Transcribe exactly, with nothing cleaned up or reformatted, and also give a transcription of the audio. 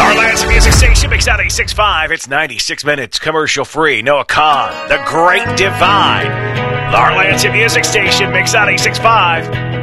Our Lansing Music Station, Mix ninety-six point five. It's ninety-six minutes commercial free. Noah Kahn, The Great Divide. Our Lansing Music Station, Mix ninety-six point five.